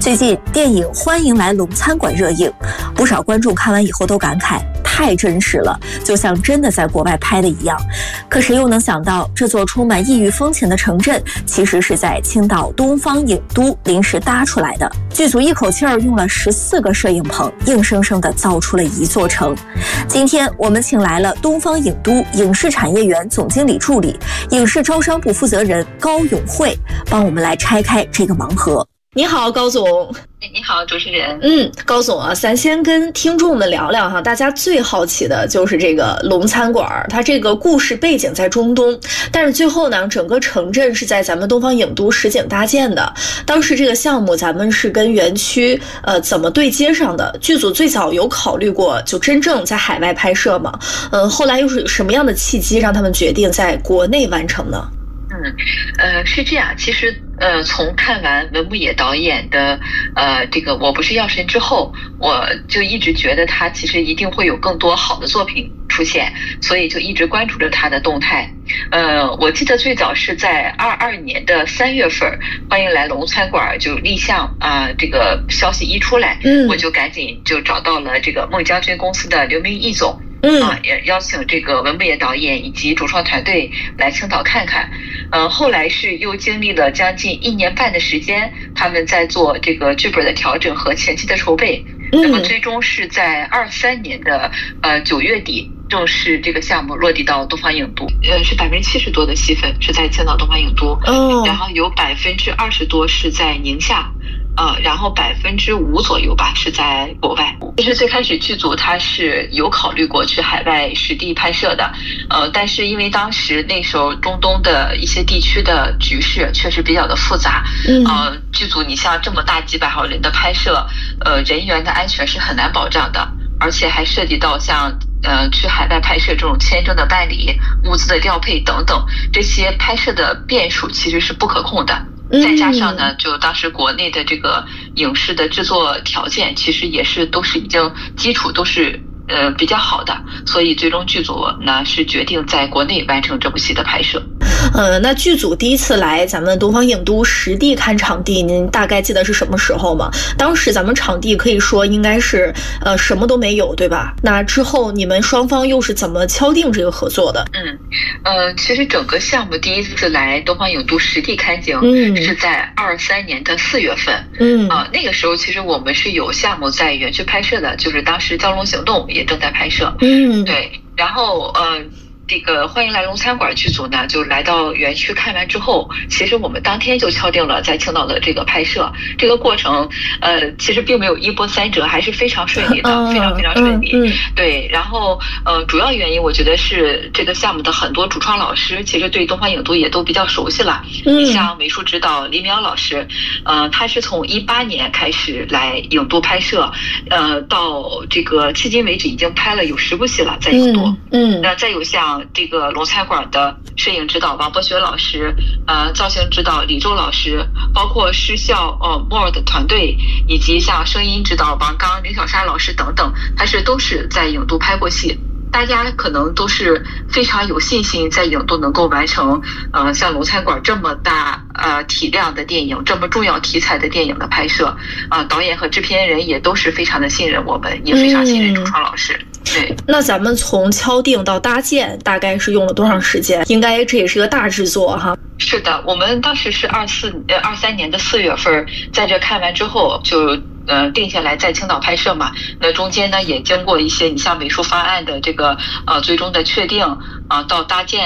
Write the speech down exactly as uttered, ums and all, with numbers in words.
最近电影《欢迎来龙餐馆》热映，不少观众看完以后都感慨太真实了，就像真的在国外拍的一样。可谁又能想到，这座充满异域风情的城镇，其实是在青岛东方影都临时搭出来的。剧组一口气儿用了十四个摄影棚，硬生生地造出了一座城。今天我们请来了东方影都影视产业园总经理助理、影视招商部负责人高永慧，帮我们来拆开这个盲盒。你好，高总。 你好，主持人。 嗯，高总啊，咱先跟听众们聊聊哈，大家最好奇的就是这个龙餐馆，它这个故事背景在中东，但是最后呢，整个城镇是在咱们东方影都实景搭建的。当时这个项目咱们是跟园区呃怎么对接上的？剧组最早有考虑过就真正在海外拍摄吗？嗯、呃，后来又是什么样的契机让他们决定在国内完成呢？ 嗯，呃，是这样，其实。呃，从看完文牧野导演的呃这个我不是药神之后，我就一直觉得他其实一定会有更多好的作品出现，所以就一直关注着他的动态。呃，我记得最早是在二二年的三月份，欢迎来龙餐馆就立项啊、呃，这个消息一出来，嗯，我就赶紧就找到了这个孟姜军公司的刘明义总。嗯啊，也邀请这个文牧野导演以及主创团队来青岛看看。呃，后来是又经历了将近一年半的时间，他们在做这个剧本的调整和前期的筹备。嗯、那么最终是在二三年的呃九月底，正式这个项目落地到东方影都。呃，是百分之七十多的戏份是在青岛东方影都，哦，然后有百分之二十多是在宁夏。呃，然后百分之五左右吧是在国外。其实最开始剧组它是有考虑过去海外实地拍摄的，呃，但是因为当时那时候中东的一些地区的局势确实比较的复杂，嗯，呃，剧组你像这么大几百号人的拍摄，呃，人员的安全是很难保障的，而且还涉及到像呃去海外拍摄这种签证的办理、物资的调配等等，这些拍摄的变数其实是不可控的。再加上呢，就当时国内的这个影视的制作条件，其实也是都是已经基础都是呃比较好的，所以最终剧组呢是决定在国内完成这部戏的拍摄。 呃，那剧组第一次来咱们东方影都实地看场地，您大概记得是什么时候吗？当时咱们场地可以说应该是呃什么都没有，对吧？那之后你们双方又是怎么敲定这个合作的？ 嗯，呃，其实整个项目第一次来东方影都实地看景，嗯，是在二三年的四月份，嗯啊、呃，那个时候其实我们是有项目在园区拍摄的，就是当时《蛟龙行动》也正在拍摄，嗯，对，然后呃。这个欢迎来龙餐馆剧组呢，就来到园区看完之后，其实我们当天就敲定了在青岛的这个拍摄。这个过程，呃，其实并没有一波三折，还是非常顺利的，嗯、非常非常顺利。嗯嗯、对，然后呃，主要原因我觉得是这个项目的很多主创老师，其实对东方影都也都比较熟悉了。嗯、你像美术指导李淼老师，呃，他是从一八年开始来影都拍摄，呃，到这个迄今为止已经拍了有十部戏了，在影都。嗯，那、嗯、再有像。这个龙餐馆的摄影指导王博学老师，呃，造型指导李周老师，包括视效呃莫尔的团队，以及像声音指导王刚、林小莎老师等等，还是都是在影都拍过戏。大家可能都是非常有信心在影都能够完成呃像龙餐馆这么大呃体量的电影，这么重要题材的电影的拍摄啊、呃，导演和制片人也都是非常的信任我们，也非常信任主创老师。嗯对， 那咱们从敲定到搭建大概是用了多长时间？应该这也是个大制作哈。 是的，我们当时是二四呃二三年的四月份，在这看完之后就呃定下来在青岛拍摄嘛。那中间呢也经过一些你像美术方案的这个呃最终的确定啊、呃，到搭建